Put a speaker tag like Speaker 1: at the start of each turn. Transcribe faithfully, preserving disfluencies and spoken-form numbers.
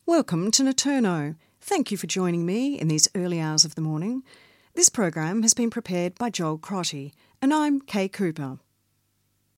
Speaker 1: Welcome to Naturno. Thank you for joining me in these early hours of the morning. This program has been prepared by Joel Crotty, and I'm Kay Cooper.